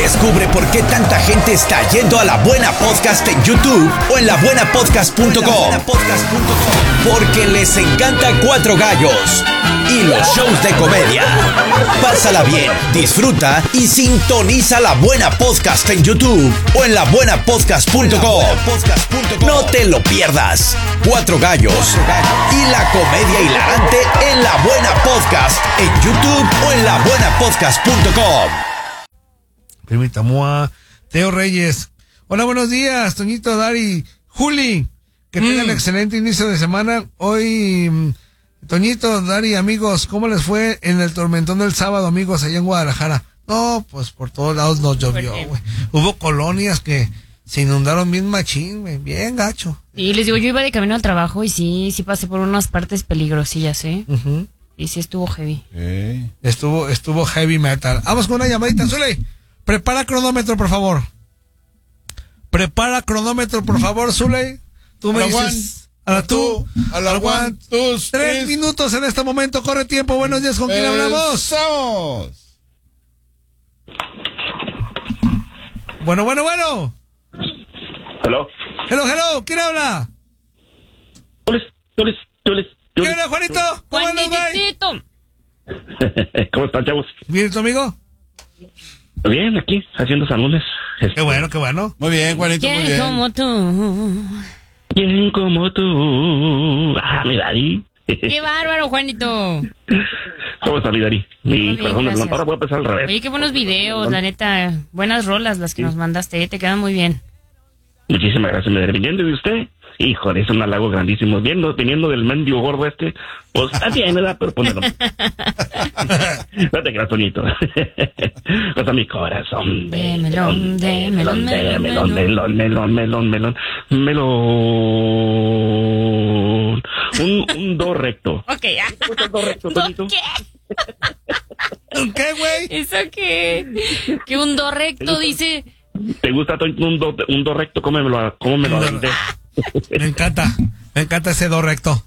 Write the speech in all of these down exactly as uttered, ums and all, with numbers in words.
Descubre por qué tanta gente está yendo a La Buena Podcast en YouTube o en la buena podcast punto com. Porque les encanta Cuatro Gallos y los shows de comedia. Pásala bien, disfruta y sintoniza La Buena Podcast en YouTube o en la buena podcast punto com. No te lo pierdas. Cuatro Gallos y la comedia hilarante en La Buena Podcast en YouTube o en la buena podcast punto com. Permítame a Teo Reyes. Hola, buenos días, Toñito, Dari, Juli. Que tengan mm. excelente inicio de semana. Hoy, Toñito, Dari, amigos, ¿cómo les fue en el tormentón del sábado, amigos, allá en Guadalajara? No, pues por todos lados nos llovió, güey. Hubo colonias que se inundaron bien machín, güey, bien gacho. Y les digo, yo iba de camino al trabajo y sí, sí pasé por unas partes peligrosillas, ¿eh? Uh-huh. Y sí estuvo heavy. Hey. Estuvo, estuvo heavy metal. Vamos con una llamadita, Zule. Prepara cronómetro, por favor. Prepara cronómetro, por favor, Zule. Tú me dices... A la tú, a la one, dos, tres minutos en este momento, corre tiempo. Buenos días, ¿con quién hablamos? ¡Vamos! Bueno, bueno, bueno. Hello. Hello, hello, ¿quién habla? Tulis, Tulis, Tulis. ¿Qué onda, Juanito? ¿Cómo andas, Juanito? ¿Cómo están, chavos? ¿Bien, tu amigo? Bien, aquí, haciendo saludos. Qué bueno, qué bueno. Muy bien, Juanito, muy bien. como tú. ¿Quién como tú? Ah, mi Dari. Qué bárbaro, Juanito. ¿Cómo está mi Dari? Mi corazón bien, de ahora voy a empezar al revés. Oye, qué buenos videos, la neta. Buenas rolas las que sí. nos mandaste, te quedan muy bien. Muchísimas gracias, mi Dari. Viniendo de usted, híjole, es un halago grandísimo. Viendo, viniendo del mendigo gordo este, pues está bien, ¿verdad? Pero ponelo. No te creas, Toñito. Cosa mi corazón. De melón, de melón, de melón, melón, melón, melón, melón, melón. Un, un do recto. Ok, ya. ¿Te gusta el do recto, Toñito? ¿Qué? ¿Un qué, güey? ¿Eso qué? Que un do recto, dice... ¿Te gusta un do, un do recto? ¿Cómo me lo, cómo me lo aventé? Me encanta, me encanta ese do recto.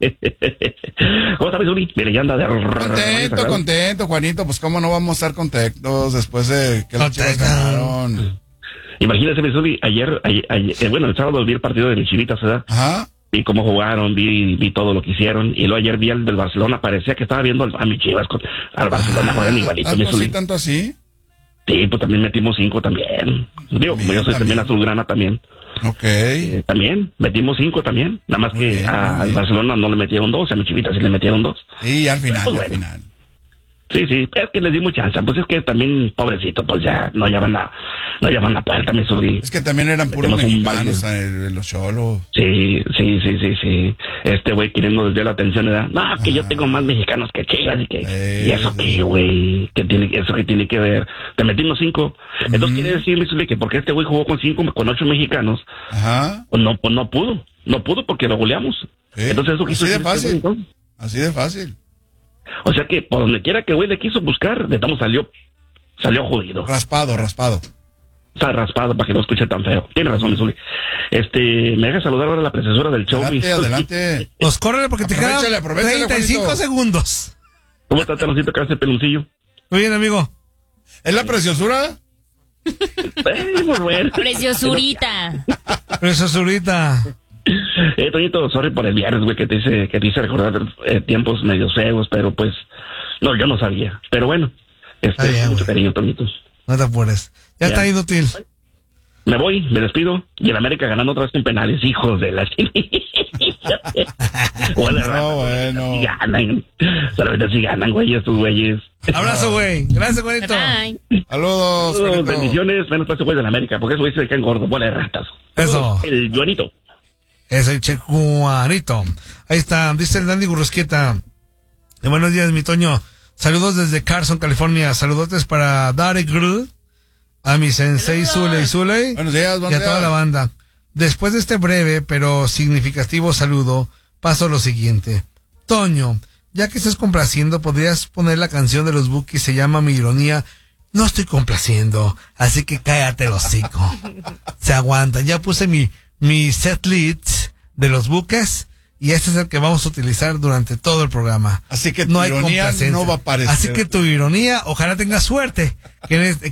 ¿Cómo estás, Uri? Mire, ya anda de... Contento, contento, Juanito. Pues cómo no vamos a estar contentos después de que los Chivas ganaron. Imagínese, Missouri, ayer, ayer, ayer eh, bueno, el sábado vi el partido de mis Chivitas, ¿verdad? Ajá. Vi cómo jugaron, vi, vi todo lo que hicieron, y luego ayer vi al del Barcelona, parecía que estaba viendo al, a mis Chivas, con, al Barcelona, juegan igualito, ¿Algo Missouri. así, tanto así? Sí, pues también metimos cinco también. Digo, como yo soy también azulgrana también. Ok. Eh, también, metimos cinco también. Nada más que bien, a, al Barcelona no le metieron dos, a mi Chivita sí le metieron dos. Sí, al final, pues, al bueno. final. Sí, sí, es que les dimos chance. Pues es que también, pobrecito, pues ya no llaman la, no llaman la puerta, me subí. Es que también eran puros mexicanos en los cholos. Sí, sí, sí, sí, sí. Este güey queriendo desviar la atención, ¿verdad? No, que ah. yo tengo más mexicanos que Chivas y que... Eh, ¿Y eso qué, güey? ¿Qué tiene, eso qué tiene que ver? Te metimos cinco. Uh-huh. Entonces quiere decir, Luis, que porque este güey jugó con cinco, con ocho mexicanos, ajá, pues no, pues no pudo. No pudo porque lo goleamos. Sí. Entonces eso Así de fácil. Güey, Así de fácil. O sea que por donde quiera que güey le quiso buscar, de estamos salió, salió jodido. Raspado, raspado. O sea, raspado para que no escuche tan feo. Tiene razón, Zuli. Este, me deja saludar ahora a la precesora del show. Adelante, adelante. Pues córrele porque te quedan treinta y cinco segundos. ¿Cómo está, Tanoncito, que hace peloncillo? Muy bien, amigo. ¿Es la preciosura? Eh, muy bueno. Preciosurita. Preciosurita. Eh, Toñito, sorry por el viernes, güey, que te hice, que te hice recordar eh, tiempos medio feos, pero pues, no, yo no sabía. Pero bueno, este, bien, mucho güey. Cariño, Toñito. No te apures. Ya, ya está inútil. Me voy, me despido, y el América ganando otra vez con penales, hijos de la... Bueno, no, bueno. Si ganan, solamente si ganan, güey, estos güeyes. Abrazo, güey. Gracias, güeyito. Saludos, Saludos, bendiciones, menos para ese güey del América, porque esos güeyes se quedan gordos, bola de ratas. Eso. El Juanito. Es el Che Juanito. Ahí está, dice el Dandy Gurrusquieta. Buenos días, mi Toño. Saludos desde Carson, California. Saludotes para Darek Grul, a mi sensei Zule y Zule. Buenos días, buenos y a días. toda la banda. Después de este breve pero significativo saludo, paso a lo siguiente. Toño, ya que estás complaciendo, podrías poner la canción de los Bukis, se llama Mi Ironía. No estoy complaciendo, así que cállate el hocico. Se aguantan. Ya puse mi, mi set list de los Buques y este es el que vamos a utilizar durante todo el programa. Así que tu no hay ironía no va a aparecer. Así que tu ironía, ojalá tengas suerte. Que en este,